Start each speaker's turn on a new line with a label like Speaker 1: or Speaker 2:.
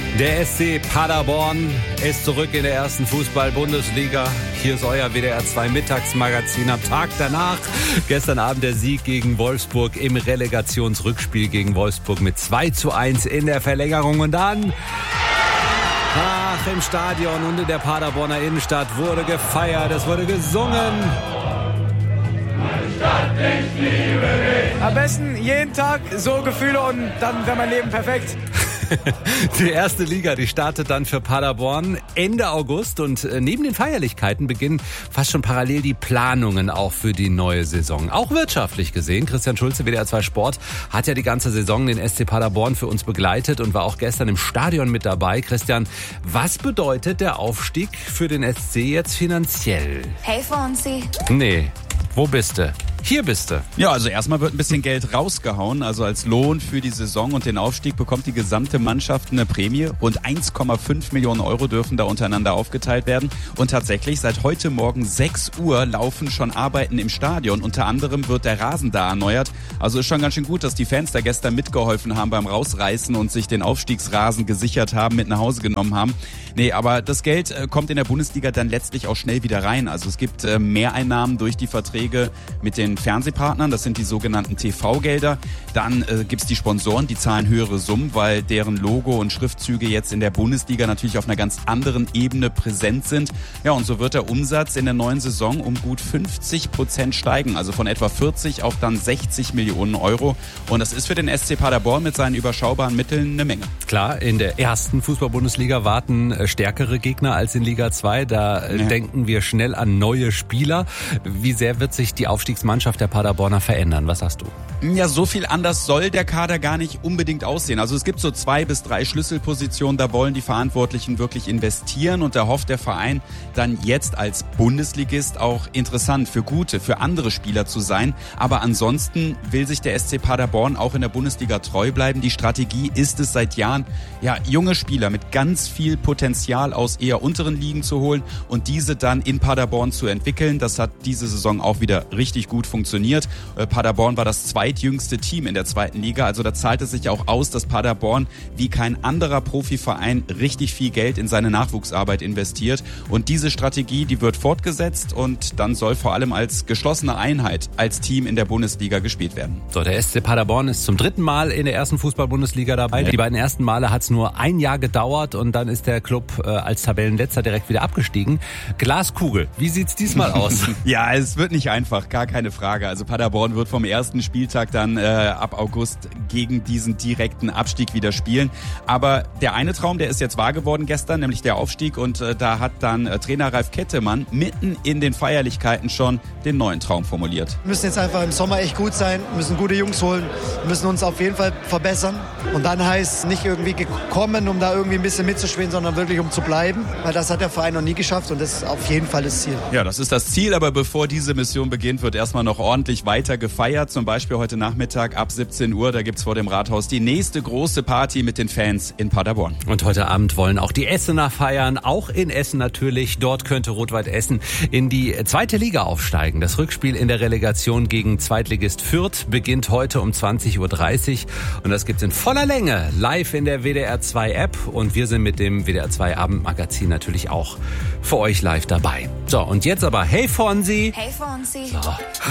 Speaker 1: Der SC Paderborn ist zurück in der ersten Fußball-Bundesliga. Hier ist euer WDR 2 Mittagsmagazin am Tag danach. Gestern Abend der Sieg gegen Wolfsburg im Relegationsrückspiel gegen Wolfsburg mit 2:1 in der Verlängerung. Und dann, im Stadion und in der Paderborner Innenstadt wurde gefeiert, es wurde gesungen.
Speaker 2: Am besten jeden Tag so Gefühle und dann wäre mein Leben perfekt.
Speaker 1: Die erste Liga, die startet dann für Paderborn Ende August und neben den Feierlichkeiten beginnen fast schon parallel die Planungen auch für die neue Saison. Auch wirtschaftlich gesehen. Christian Schulze, WDR 2 Sport, hat ja die ganze Saison den SC Paderborn für uns begleitet und war auch gestern im Stadion mit dabei. Christian, was bedeutet der Aufstieg für den SC jetzt finanziell?
Speaker 3: Hey Fonsi.
Speaker 1: Nee, wo bist du? Hier bist du.
Speaker 4: Ja, also erstmal wird ein bisschen Geld rausgehauen. Also als Lohn für die Saison und den Aufstieg bekommt die gesamte Mannschaft eine Prämie. Und 1,5 Millionen Euro dürfen da untereinander aufgeteilt werden. Und tatsächlich, seit heute Morgen 6 Uhr laufen schon Arbeiten im Stadion. Unter anderem wird der Rasen da erneuert. Also ist schon ganz schön gut, dass die Fans da gestern mitgeholfen haben beim Rausreißen und sich den Aufstiegsrasen gesichert haben, mit nach Hause genommen haben. Nee, aber das Geld kommt in der Bundesliga dann letztlich auch schnell wieder rein. Also es gibt Mehreinnahmen durch die Verträge mit den Fernsehpartnern, das sind die sogenannten TV-Gelder. Dann gibt's die Sponsoren, die zahlen höhere Summen, weil deren Logo und Schriftzüge jetzt in der Bundesliga natürlich auf einer ganz anderen Ebene präsent sind. Ja, und so wird der Umsatz in der neuen Saison um gut 50% steigen, also von etwa 40 auf dann 60 Millionen Euro. Und das ist für den SC Paderborn mit seinen überschaubaren Mitteln eine Menge.
Speaker 1: Klar, in der ersten Fußball-Bundesliga warten stärkere Gegner als in Liga 2. Da denken wir schnell an neue Spieler. Wie sehr wird sich die Aufstiegsmannschaft der Paderborner verändern? Was sagst du?
Speaker 4: Ja, so viel anders soll der Kader gar nicht unbedingt aussehen. Also es gibt so 2 bis 3 Schlüsselpositionen, da wollen die Verantwortlichen wirklich investieren und da hofft der Verein dann jetzt als Bundesligist auch interessant für andere Spieler zu sein. Aber ansonsten will sich der SC Paderborn auch in der Bundesliga treu bleiben. Die Strategie ist es seit Jahren, ja, junge Spieler mit ganz viel Potenzial aus eher unteren Ligen zu holen und diese dann in Paderborn zu entwickeln. Das hat diese Saison auch wieder richtig gut funktioniert. Paderborn war das zweitjüngste Team in der zweiten Liga, also da zahlt es sich auch aus, dass Paderborn wie kein anderer Profiverein richtig viel Geld in seine Nachwuchsarbeit investiert und diese Strategie, die wird fortgesetzt und dann soll vor allem als geschlossene Einheit als Team in der Bundesliga gespielt werden.
Speaker 1: So, der SC Paderborn ist zum 3. Mal in der ersten Fußball-Bundesliga dabei. Die beiden ersten Male hat es nur ein Jahr gedauert und dann ist der Club als Tabellenletzter direkt wieder abgestiegen. Glaskugel, wie sieht's diesmal aus?
Speaker 4: Ja, es wird nicht einfach, gar keine Frage. Also Paderborn wird vom ersten Spieltag dann ab August gegen diesen direkten Abstieg wieder spielen. Aber der eine Traum, der ist jetzt wahr geworden gestern, nämlich der Aufstieg. Und da hat dann Trainer Ralf Kettemann mitten in den Feierlichkeiten schon den neuen Traum formuliert.
Speaker 5: Wir müssen jetzt einfach im Sommer echt gut sein, müssen gute Jungs holen, müssen uns auf jeden Fall verbessern. Und dann heißt nicht irgendwie gekommen, um da irgendwie ein bisschen mitzuspielen, sondern wirklich um zu bleiben. Weil das hat der Verein noch nie geschafft und das ist auf jeden Fall das Ziel.
Speaker 4: Ja, das ist das Ziel, aber bevor diese Mission beginnt, wird erstmal noch ordentlich weiter gefeiert. Zum Beispiel heute Nachmittag ab 17 Uhr, da gibt's vor dem Rathaus die nächste große Party mit den Fans in Paderborn.
Speaker 1: Und heute Abend wollen auch die Essener feiern, auch in Essen natürlich. Dort könnte Rot-Weiß Essen in die zweite Liga aufsteigen. Das Rückspiel in der Relegation gegen Zweitligist Fürth beginnt heute um 20:30 Uhr. Und das gibt's in voller Länge live in der WDR 2 App. Und wir sind mit dem WDR 2 Abendmagazin natürlich auch für euch live dabei. So, und jetzt aber Hey Fonsi.
Speaker 3: Hey Fonsi.
Speaker 1: So.